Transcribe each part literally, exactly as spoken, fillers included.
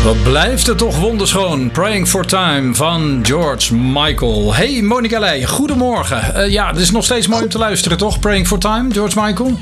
Wat blijft het toch wonderschoon. Praying for Time van George Michael. Hey Monica Leij, goedemorgen. Uh, ja, het is nog steeds mooi om te luisteren, toch? Praying for Time, George Michael?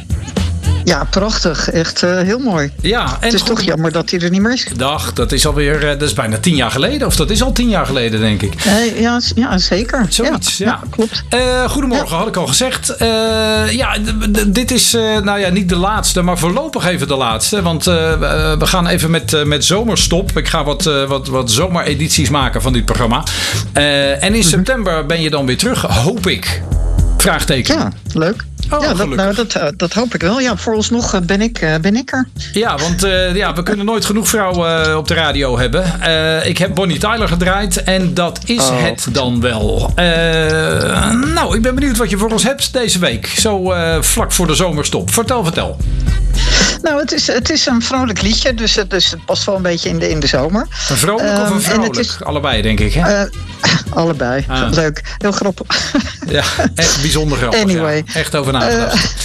Ja, prachtig. Echt uh, heel mooi. Ja, en het is goed... toch jammer dat hij er niet meer is. Dag, dat is alweer, uh, dat is bijna tien jaar geleden. Of dat is al tien jaar geleden, denk ik. Uh, ja, ja, zeker. Zoiets, ja. ja. ja klopt. Uh, goedemorgen, ja. Had ik al gezegd. Uh, ja, d- d- dit is, uh, nou ja, niet de laatste, maar voorlopig even de laatste. Want uh, we gaan even met, uh, met zomerstop. Ik ga wat, uh, wat, wat zomeredities maken van dit programma. Uh, en in mm-hmm. september ben je dan weer terug, hoop ik. Vraagteken. Ja, leuk. Oh, ja, dat, nou, dat, uh, dat hoop ik wel. Ja, vooralsnog uh, ben, ik, uh, ben ik er. Ja, want uh, ja, we kunnen nooit genoeg vrouwen uh, op de radio hebben. Uh, ik heb Bonnie Tyler gedraaid en dat is oh. het dan wel. Uh, nou, ik ben benieuwd wat je voor ons hebt deze week. Zo uh, vlak voor de zomerstop. Vertel, vertel. Nou, het is, het is een vrolijk liedje, dus het, dus het past wel een beetje in de, in de zomer. Een vrolijk um, of een vrolijk? Is, Allebei, denk ik, hè? Uh, allebei. Ah. Leuk. Heel grappig. Ja, echt bijzonder grappig. Anyway. Ja. Echt over nagedacht.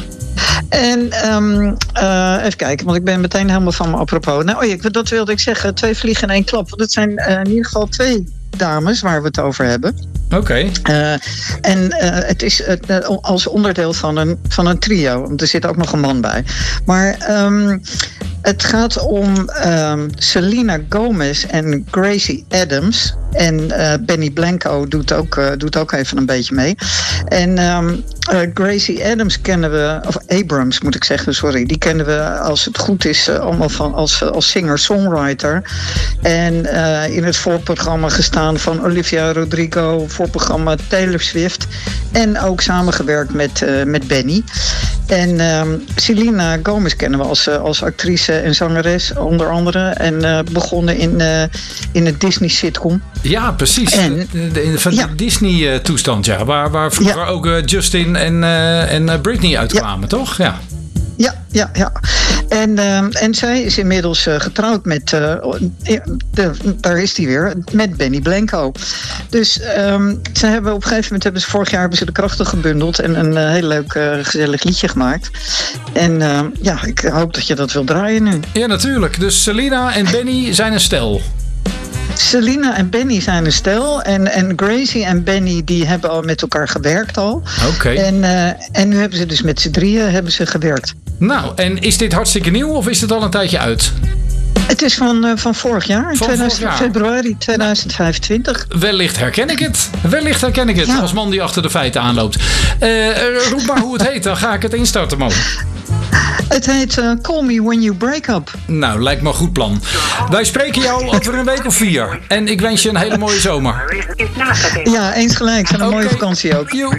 Uh, En um, uh, even kijken, want ik ben meteen helemaal van me apropos. Nou, oh ja, dat wilde ik zeggen. Twee vliegen in één klap. Want het zijn uh, in ieder geval twee dames waar we het over hebben. Oké. Okay. Uh, en uh, het is uh, als onderdeel van een, van een trio. Want er zit ook nog een man bij. Maar um, het gaat om um, Selena Gomez en Gracie Adams. En uh, Benny Blanco doet ook, uh, doet ook even een beetje mee. En um, uh, Gracie Adams kennen we, of Abrams moet ik zeggen, sorry. Die kennen we, als het goed is, uh, allemaal van als, als singer-songwriter. En uh, in het voorprogramma gestaan van Olivia Rodrigo, voorprogramma Taylor Swift. En ook samengewerkt met, uh, met Benny. En um, Selena Gomez kennen we als, uh, als actrice en zangeres, onder andere. En uh, begonnen in, uh, in het Disney-sitcom. Ja, precies. En, de, de, van ja. de Disney-toestand, ja. Waar, waar vroeger ja. ook uh, Justin en, uh, en Britney uitkwamen, ja. toch? Ja. Ja, ja, ja. En, uh, en zij is inmiddels uh, getrouwd met, uh, de, daar is die weer, met Benny Blanco. Dus um, ze hebben op een gegeven moment, hebben ze, vorig jaar hebben ze de krachten gebundeld en een uh, heel leuk uh, gezellig liedje gemaakt. En uh, ja, ik hoop dat je dat wil draaien nu. Ja, natuurlijk. Dus Selena en Benny zijn een stel. Selena en Benny zijn een stel. En, en Gracie en Benny die hebben al met elkaar gewerkt al. Oké. Okay. En, uh, en nu hebben ze dus met z'n drieën hebben ze gewerkt. Nou, en is dit hartstikke nieuw of is het al een tijdje uit? Het is van, uh, van vorig jaar, in van tweeduizend, vorig jaar. februari tweeduizend vijfentwintig. Wellicht herken ik het. Wellicht herken ik het ja. als man die achter de feiten aanloopt. Uh, roep maar hoe het heet, dan ga ik het instarten, man. Het heet uh, Call Me When You Break Up. Nou, lijkt me een goed plan. Wij spreken jou over een week of vier. En ik wens je een hele mooie zomer. Ja, eens gelijk. En een okay. mooie vakantie ook.